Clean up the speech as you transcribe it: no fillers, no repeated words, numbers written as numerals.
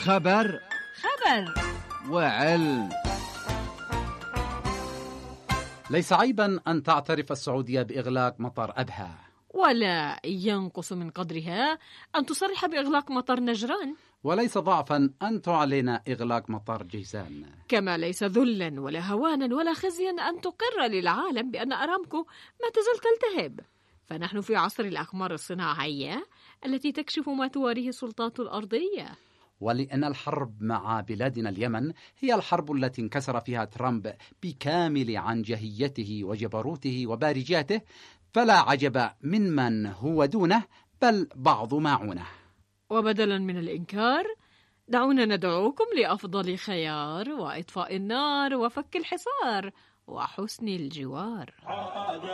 خبر وعلم. ليس عيبا أن تعترف السعودية بإغلاق مطار أبها، ولا ينقص من قدرها أن تصرح بإغلاق مطار نجران، وليس ضعفا أن تعلن إغلاق مطار جيزان، كما ليس ذلا ولا هوانا ولا خزيا أن تقر للعالم بأن أرامكو ما تزال تلتهب. فنحن في عصر الأقمار الصناعية التي تكشف ما تواريه السلطات الأرضية. ولأن الحرب مع بلادنا اليمن هي الحرب التي انكسر فيها ترامب بكامل عنجهيته وجبروته وبارجاته، فلا عجب ممن هو دونه بل بعض معونه. وبدلا من الإنكار دعونا ندعوكم لأفضل خيار وإطفاء النار وفك الحصار وحسن الجوار.